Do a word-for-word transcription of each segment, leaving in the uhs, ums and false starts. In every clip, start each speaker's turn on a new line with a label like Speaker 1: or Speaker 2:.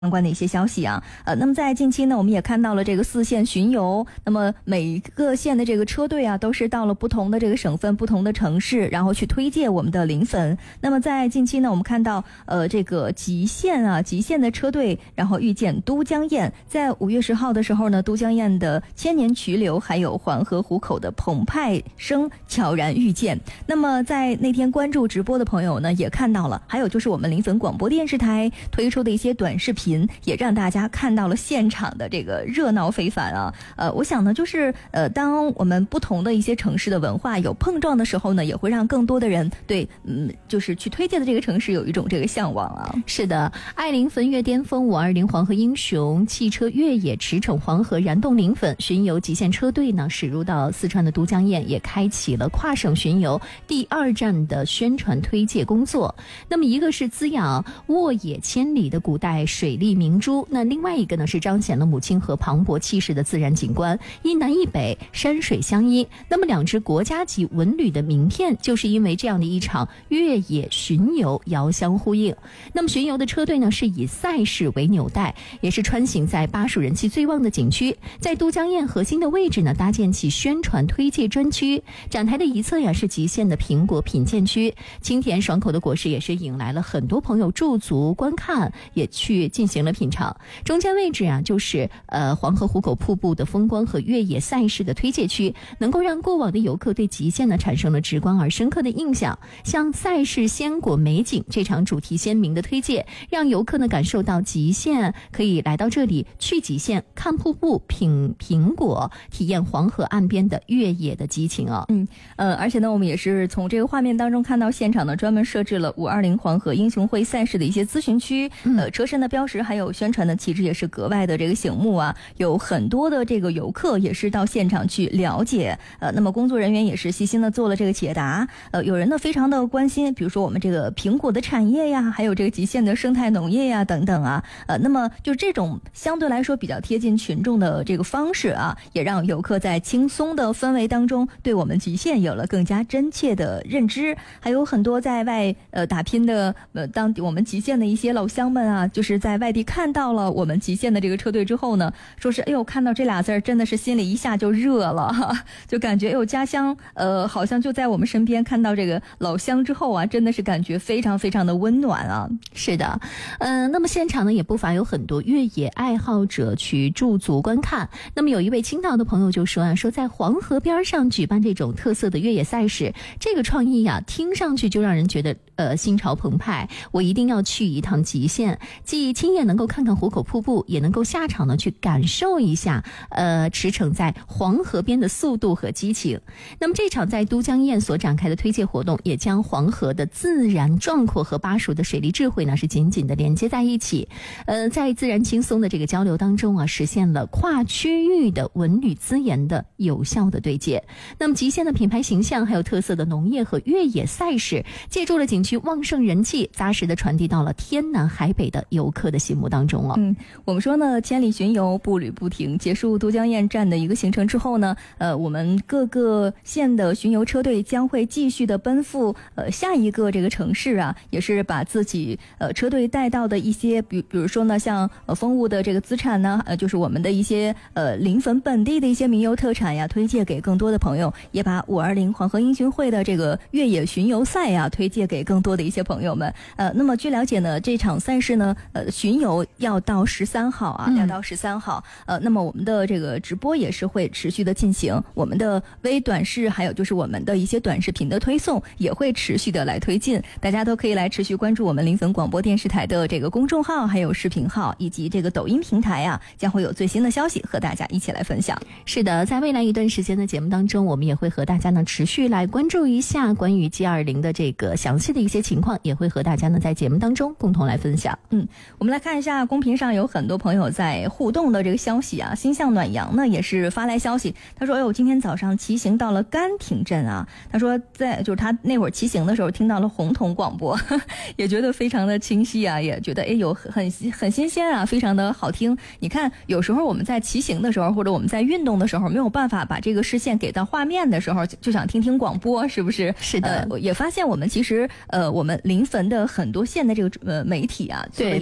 Speaker 1: 相关的一些消息啊，呃，那么在近期呢，我们也看到了这个四线巡游，那么每个线的这个车队啊，都是到了不同的这个省份、不同的城市，然后去推介我们的临汾。那么在近期呢，我们看到呃这个极限啊，极限的车队，然后遇见都江堰，在五月十号的时候呢，都江堰的千年渠流，还有黄河湖口的澎湃声悄然遇见。那么在那天关注直播的朋友呢，也看到了，还有就是我们临汾广播电视台推出的一些短视频。也让大家看到了现场的这个热闹非凡啊！呃，我想呢，就是呃，当我们不同的一些城市的文化有碰撞的时候呢，也会让更多的人对嗯，就是去推荐的这个城市有一种这个向往啊。
Speaker 2: 是的，爱临汾越巅峰五二零黄河英雄汽车越野驰骋黄河燃动临汾巡游极限车队呢，驶入到四川的都江堰，也开启了跨省巡游第二站的宣传推介工作。那么一个是滋养沃野千里的古代水利明珠，那另外一个呢是彰显了母亲河磅礴气势的自然景观，一南一北山水相依。那么两支国家级文旅的名片就是因为这样的一场越野巡游遥相呼应。那么巡游的车队呢是以赛事为纽带，也是穿行在巴蜀人气最旺的景区，在都江堰核心的位置呢搭建起宣传推介专区，展台的一侧呀是极限的苹果品鉴区，清甜爽口的果实也是引来了很多朋友驻足观看，也去进行了品尝。中间位置啊，就是呃黄河湖口瀑布的风光和越野赛事的推介区，能够让过往的游客对极限呢产生了直观而深刻的印象。像赛事鲜果美景这场主题鲜明的推介，让游客呢感受到极限可以来到这里去极限看瀑布、品苹果，体验黄河岸边的越野的激情啊。
Speaker 1: 嗯呃，而且呢，我们也是从这个画面当中看到现场呢专门设置了五二零黄河英雄会赛事的一些咨询区，呃，车身的标识还有宣传的旗帜也是格外的这个醒目啊，有很多的这个游客也是到现场去了解，呃，那么工作人员也是细心的做了这个解答，呃，有人呢非常的关心，比如说我们这个苹果的产业呀，还有这个极限的生态农业呀等等啊，呃，那么就这种相对来说比较贴近群众的这个方式啊，也让游客在轻松的氛围当中对我们极限有了更加真切的认知，还有很多在外呃打拼的呃当我们极限的一些老乡们啊，就是在外地看到了我们极限的这个车队之后呢，说是哎呦看到这俩字儿真的是心里一下就热了哈，就感觉哎呦家乡呃好像就在我们身边，看到这个老乡之后啊，真的是感觉非常非常的温暖啊。
Speaker 2: 是的，嗯、呃，那么现场呢也不乏有很多越野爱好者去驻足观看。那么有一位青岛的朋友就说啊，说在黄河边上举办这种特色的越野赛事，这个创意啊听上去就让人觉得呃心潮澎湃，我一定要去一趟极限，既亲眼能够看看湖口瀑布，也能够下场呢去感受一下呃驰骋在黄河边的速度和激情。那么这场在都江堰所展开的推介活动，也将黄河的自然壮阔和巴蜀的水利智慧呢是紧紧的连接在一起。呃，在自然轻松的这个交流当中啊，实现了跨区域的文旅资源的有效的对接。那么极限的品牌形象，还有特色的农业和越野赛事，借助了景区旺盛人气，扎实的传递到了天南海北的游客的心目当中了。
Speaker 1: 嗯，我们说呢，千里巡游步履不停。结束都江堰站的一个行程之后呢，呃，我们各个县的巡游车队将会继续的奔赴呃下一个这个城市啊，也是把自己呃车队带到的一些，比比如说呢，像呃丰物的这个资产呢，呃，就是我们的一些呃临汾本地的一些民游特产呀，推荐给更多的朋友，也把五二零黄河英雄会的这个越野巡游赛呀，推荐给更多的一些朋友们。呃，那么据了解呢，这场赛事呢，呃，巡游要到十三号啊，要到十三号。呃，那么我们的这个直播也是会持续的进行，我们的微短视，还有就是我们的一些短视频的推送也会持续的来推进，大家都可以来持续关注我们临汾广播电视台的这个公众号，还有视频号以及这个抖音平台啊，将会有最新的消息和大家一起来分享。
Speaker 2: 是的，在未来一段时间的节目当中，我们也会和大家呢持续来关注一下关于 G 二十 的这个详细的一些情况，也会和大家呢在节目当中共同来分享。
Speaker 1: 嗯，我们来看一下公屏上有很多朋友在互动的这个消息啊。心向暖阳呢也是发来消息，他说：“哎呦，今天早上骑行到了甘亭镇啊。”他说在就是他那会儿骑行的时候听到了红铜广播，呵呵也觉得非常的清晰啊，也觉得哎呦很很新鲜啊，非常的好听。你看，有时候我们在骑行的时候，或者我们在运动的时候，没有办法把这个视线给到画面的时候，就就想听听广播，是不是？
Speaker 2: 是的，
Speaker 1: 呃、也发现我们其实呃我们临汾的很多县的这个呃媒体啊，做的也非常的有。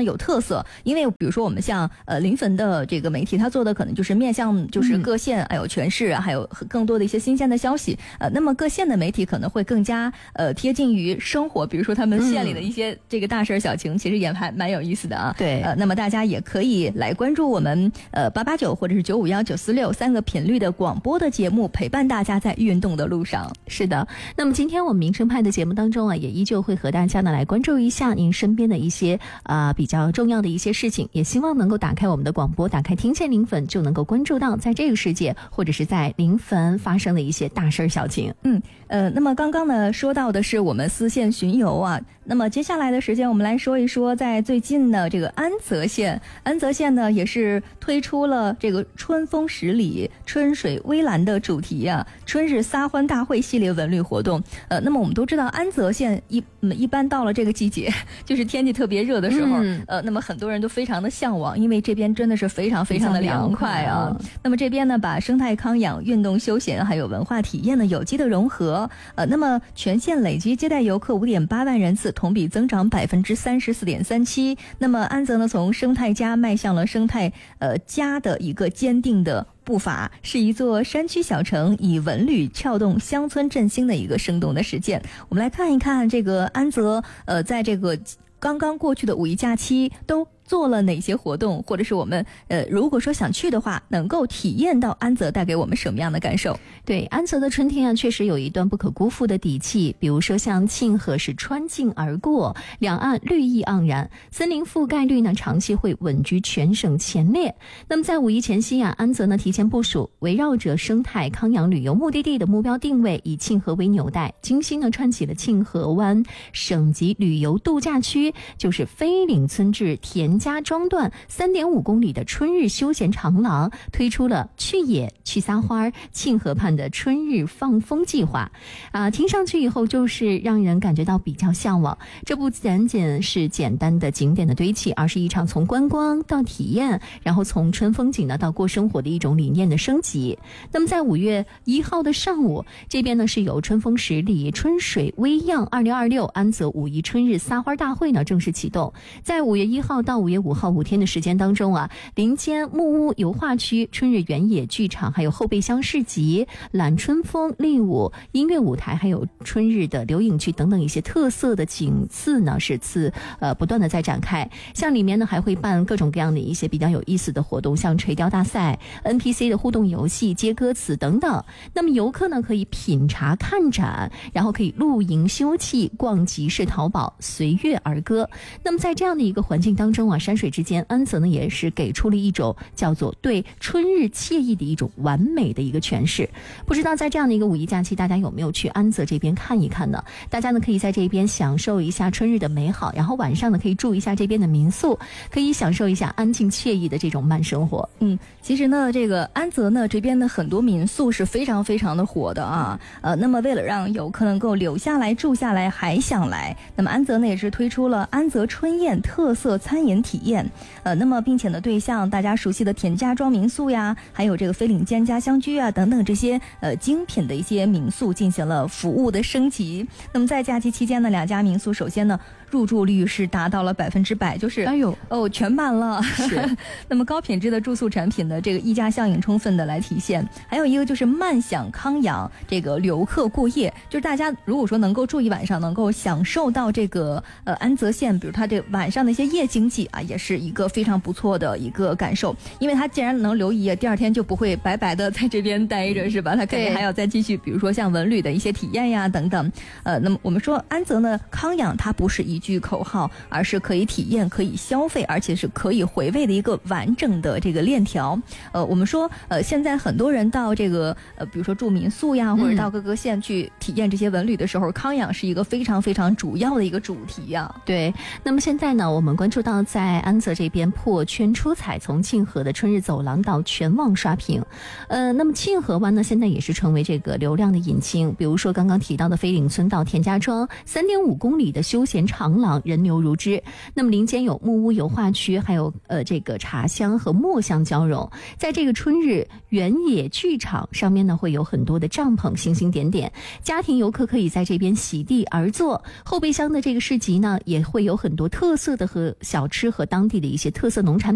Speaker 1: 有特色。因为比如说我们像呃临汾的这个媒体，它做的可能就是面向就是各县还有全市，还有更多的一些新鲜的消息。呃，那么各县的媒体可能会更加呃贴近于生活，比如说他们县里的一些这个大事小情，其实也还蛮有意思的啊。
Speaker 2: 对，
Speaker 1: 呃，那么大家也可以来关注我们呃八八九或者是九五幺九四六三个频率的广播的节目，陪伴大家在运动的路上。
Speaker 2: 是的，那么今天我们民生派的节目当中啊，也依旧会和大家呢来关注一下您身边的一些啊、呃、比较重要的一些事情，也希望能够打开我们的广播，打开听见临汾，就能够关注到在这个世界或者是在临汾发生的一些大事小情。
Speaker 1: 嗯呃，那么刚刚呢说到的是我们司县巡游啊，那么接下来的时间我们来说一说在最近的这个安泽县，安泽县呢也是推出了这个春风十里春水微澜的主题啊，春日撒欢大会系列文旅活动。呃，那么我们都知道安泽县一、嗯、一般到了这个季节，就是天气特别热的时候，嗯、呃，那么很多人都非常的向往，因为这边真的是非常非常的凉快啊。嗯、那么这边呢，把生态康养、运动休闲还有文化体验呢有机的融合。呃，那么全县累计接待游客五点八万人次，同比增长百分之三十四点三七。那么安泽呢，从生态家迈向了生态呃家的一个坚定的步伐，是一座山区小城，以文旅撬动乡村振兴的一个生动的实践。我们来看一看这个安泽，呃，在这个刚刚过去的五一假期都做了哪些活动，或者是我们呃，如果说想去的话，能够体验到安泽带给我们什么样的感受？
Speaker 2: 对，安泽的春天啊，确实有一段不可辜负的底气。比如说像沁河是穿境而过，两岸绿意盎然，森林覆盖率呢长期会稳居全省前列。那么在五一前夕啊，安泽呢提前部署，围绕着生态康养旅游目的地的目标定位，以沁河为纽带，精心呢串起了沁河湾省级旅游度假区，就是飞岭村至田家庄段 三点五公里的春日休闲长廊，推出了去野去撒花沁河畔的春日放风计划啊，听上去以后就是让人感觉到比较向往。这不仅仅是简单的景点的堆砌，而是一场从观光到体验，然后从春风景呢到过生活的一种理念的升级。那么在五月一号的上午，这边呢是由春风十里春水微漾二零二六安泽五一春日撒花大会呢正式启动。在五月一号到五月五号五天的时间当中啊，林间木屋油画区、春日原野剧场，还有后备箱市集、揽春风丽舞音乐舞台，还有春日的留影区等等一些特色的景次呢是次呃不断的在展开。像里面呢还会办各种各样的一些比较有意思的活动，像垂钓大赛、N P C 的互动游戏、接歌词等等。那么游客呢可以品茶看展，然后可以露营休憩、逛集市淘宝、随乐而歌。那么在这样的一个环境当中啊，山水之间，安泽呢也是给出了一种叫做对春日惬意的一种完美的一个诠释。不知道在这样的一个五一假期，大家有没有去安泽这边看一看呢？大家呢可以在这边享受一下春日的美好，然后晚上呢可以住一下这边的民宿，可以享受一下安静惬意的这种慢生活。
Speaker 1: 嗯，其实呢，这个安泽呢这边的很多民宿是非常非常的火的啊。呃，那么为了让游客能够留下来住下来还想来，那么安泽呢也是推出了安泽春宴特色餐饮体验。呃，那么并且呢对像大家熟悉的田家庄民宿呀，还有这个飞岭间家乡居啊等等这些呃精品的一些民宿进行了服务的升级。那么在假期期间呢，两家民宿首先呢入住率是达到了百分之百，就是
Speaker 2: 哎呦
Speaker 1: 哦全满了。
Speaker 2: 是
Speaker 1: 那么高品质的住宿产品的这个溢价效应充分的来体现。还有一个就是慢享康养，这个留客过夜，就是大家如果说能够住一晚上，能够享受到这个呃安泽县，比如它这晚上的一些夜经济啊，也是一个非常不错的一个感受。因为它既然能留一夜，第二天就不会白白的在这边待着，是吧？它肯定还要再继续，比如说像文旅的一些体验呀等等。呃，那么我们说安泽呢康养，它不是一句口号，而是可以体验、可以消费，而且是可以回味的一个完整的这个链条。呃，我们说呃现在很多人到这个呃比如说住民宿呀，或者到各个县去体验这些文旅的时候，嗯、康养是一个非常非常主要的一个主题呀。
Speaker 2: 对，那么现在呢，我们关注到在安泽这边破圈出彩，从沁河的春日走廊到全网刷屏。呃，那么沁河湾呢，现在也是成为这个流量的引擎。比如说刚刚提到的飞岭村到田家庄 三点五公里的休闲长朗朗，人流如织。那么林间有木屋油画区，还有呃这个茶香和墨香交融。在这个春日，原野剧场上面呢会有很多的帐篷星星点点，家庭游客可以在这边席地而坐。后备箱的这个市集呢也会有很多特色的和小吃和当地的一些特色农产品。